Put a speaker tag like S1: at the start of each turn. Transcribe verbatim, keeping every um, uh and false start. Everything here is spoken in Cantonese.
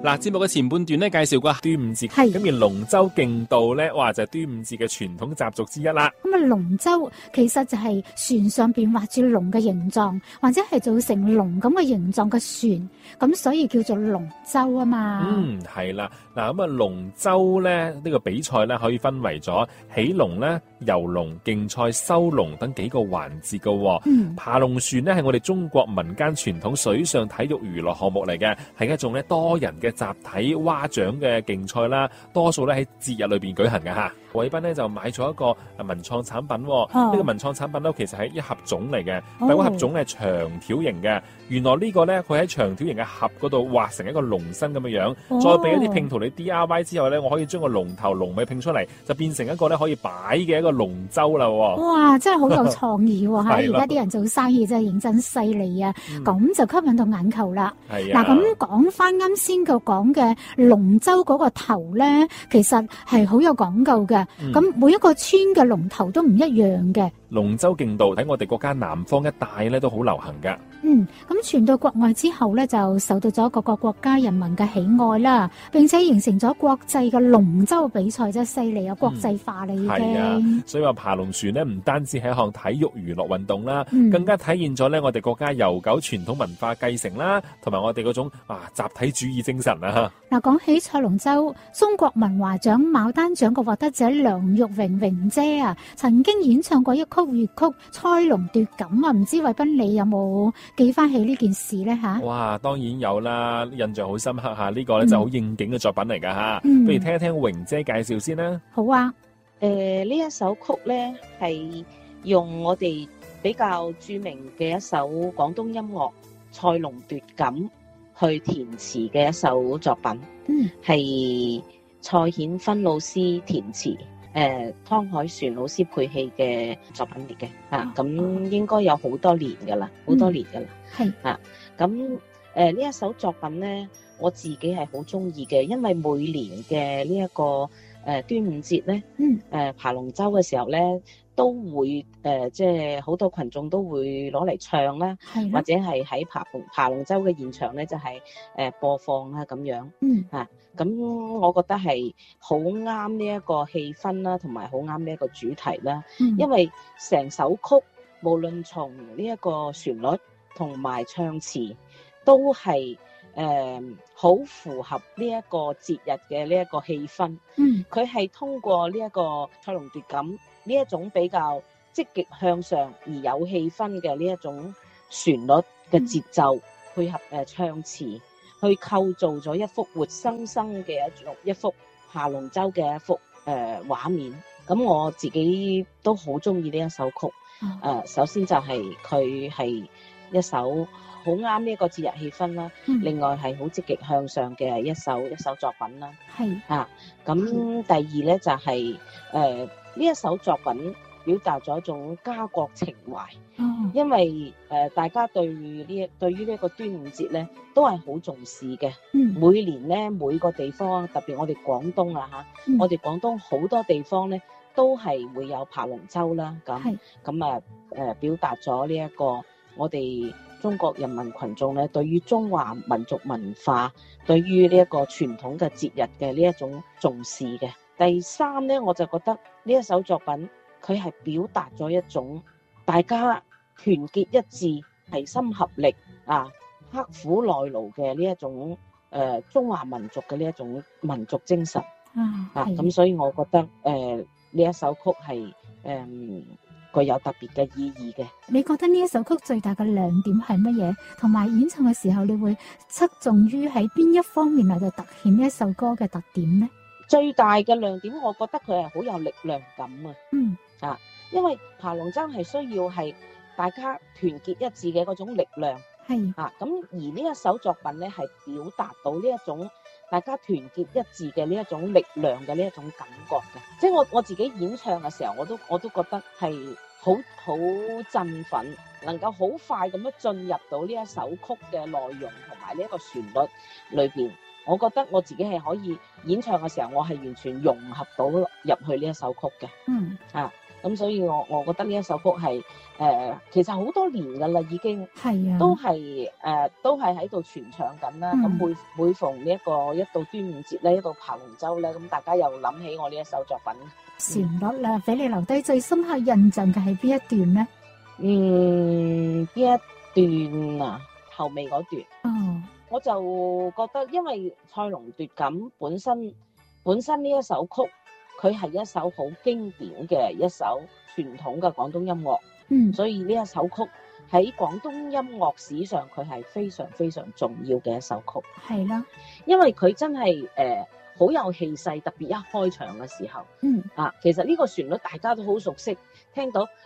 S1: 嗱，節目嘅前半段咧介紹過端午節，咁而龍舟競渡咧，哇就係端午節嘅傳統習俗之一啦。
S2: 咁啊，龍舟其實就係船上邊畫住龍嘅形狀，或者係做成龍咁嘅形狀嘅船，咁所以叫做龍舟啊嘛。
S1: 嗯，係啦，嗱咁啊，龍舟咧呢個比賽咧可以分為咗起龍咧、遊龍、競賽、收龍等幾個環節噶。
S2: 嗯，
S1: 爬龍船咧係我哋中國民間傳統水上體育娛樂項目嚟嘅，係一種咧多人嘅集體划槳嘅競賽啦，多數咧喺節日裏邊舉行嘅吓。偉斌咧就買咗一個文創產品，呢、哦這個文創產品咧其實係一盒種嚟嘅，但係嗰盒種係長條形嘅。原來呢個咧佢喺長條形嘅盒嗰度畫成一個龍身咁嘅樣，哦、再俾一啲拼圖你 D I Y 之後咧，我可以將個龍頭龍尾拼出嚟，就變成一個咧可以擺嘅一個龍舟啦。
S2: 哇，真係好有創意喎！吓，而家啲人做生意真係認真犀利啊！咁、嗯、就吸引到眼球啦。嗱、啊，咁講翻啱先個講嘅龍舟嗰個頭咧，其實係好有講究嘅。咁、嗯、每一個村嘅龍頭都唔一樣嘅。
S1: 龍舟競渡喺我哋國家南方一帶咧都好流行噶。
S2: 嗯，咁傳到國外之後咧，就受到咗各個國家人民嘅喜愛啦，並且形成咗國際嘅龍舟比賽，真係犀利啊！國際化啦已經。係啊，所以話爬龍船咧，唔單止係一項體育娛樂運動啦、嗯，更加體現咗咧我哋國家悠久傳統文化繼承啦，同埋我哋嗰種啊集體主義精神啊。 嗱，講起賽龍舟，中國文華獎牡丹獎嘅獲得者梁玉榮榮姐啊，曾經演唱過一曲粵曲《賽龍奪錦》啊，唔知偉斌你有冇記翻起呢件事咧吓？哇，
S1: 當然有啦，印象好深刻吓，呢、這個咧就好應景嘅作品嚟噶吓，不如聽一聽榮姐介紹先啦。
S2: 好啊，
S3: 誒、呃，呢一首曲咧係用我哋比較著名嘅一首廣東音樂《賽龍奪錦》去填詞嘅一首作品，嗯，係蔡顯芬老師填詞。誒、呃，湯海璇老師配戲嘅作品嚟嘅，啊，咁應該有好多年噶啦，好、嗯、多年噶啦，係啊，咁誒呢一首作品咧，我自己係好中意嘅，因為每年嘅呢一個誒、呃、端午節咧，嗯，誒、呃、爬龍舟嘅時候咧，都會誒即係好多群眾都會攞嚟唱啦，或者係喺爬龍爬龍舟嘅現場咧，就係、是、誒、呃、播放啦咁樣，嗯啊。咁我覺得係好啱呢一個氣氛啦，同埋好啱呢一個主題啦。嗯、因為成首曲無論從呢一個旋律同埋唱詞，都係誒好符合呢一個節日嘅呢一個氣氛。嗯，佢係通過呢一個賽龍奪錦呢一種比較積極向上而有氣氛嘅呢一種旋律嘅節奏，嗯、配合誒、呃、唱詞。去構造咗一幅活生生嘅一種一幅爬龍舟嘅一幅誒畫、呃、面，咁我自己都好中意呢一首曲。誒、嗯呃，首先就係佢係一首好啱呢一個節日氣氛啦、嗯，另外係好積極向上嘅一首一首作品啦。係啊，咁第二咧就係誒呢一首作品表達咗一種家國情懷。哦、因為誒、呃，大家對呢對於呢一個端午節咧，都係好重視嘅。嗯，每年咧每個地方，特別我哋廣東啊吓、嗯，我哋廣東好多地方咧都係會有爬龍舟啦。咁咁啊誒，表達咗呢一個我哋中國人民群眾咧，對於中華民族文化，對於呢一個傳統嘅節日嘅呢一種重視嘅。第三咧，我就覺得呢一首作品佢係表達咗一種大家團結一致、齊心合力啊、刻苦耐勞嘅呢一種誒、呃、中華民族嘅呢一種民族精神啊，咁、啊、所以我覺得誒呢、呃、一首曲係誒、呃、具有特別嘅意義嘅。
S2: 你覺得呢一首曲最大嘅亮點係乜嘢？同埋演唱嘅時候，你會側重於喺邊一方面嚟到突顯呢一首歌嘅特點呢？
S3: 最大嘅亮點，我覺得佢係好有力量感啊！嗯啊，因為爬龍舟係需要係大家團結一致嘅嗰種力量，係啊，咁而呢一首作品咧係表達到呢一種大家團結一致嘅呢一種力量嘅呢一種感覺嘅，即係我我自己演唱嘅時候，我都我都覺得係好好振奮，能夠好快咁樣進入到呢一首曲嘅內容同埋呢一個旋律裏邊。我覺得我自己係可以演唱嘅時候，我係完全融合到入去呢一首曲嘅。嗯啊， 咁所以我我覺得呢一首曲係誒、呃，其實好多年㗎啦，已經
S2: 係啊，
S3: 都係誒、呃，都係喺度傳唱緊啦。咁、嗯、每每逢呢、這、一個一到端午節咧，一到爬龍舟咧，咁大家又諗起我呢一首作品。
S2: 旋律啦，俾你留低最深刻印象嘅係邊一段咧？
S3: 嗯，呢一段啊，後尾嗰段。
S2: 哦，
S3: 我就覺得，因為賽龍奪錦本身本身呢一首曲，佢係一首好經典嘅一首傳統嘅廣東音樂。
S2: 嗯，
S3: 所以呢一首曲喺廣東音樂史上，佢係非常非常重要嘅一首曲。
S2: 係啦，
S3: 因為佢真係誒好有氣勢，特別一開場嘅時候。
S2: 嗯，
S3: 啊，其實呢個旋律大家都好熟悉，聽到。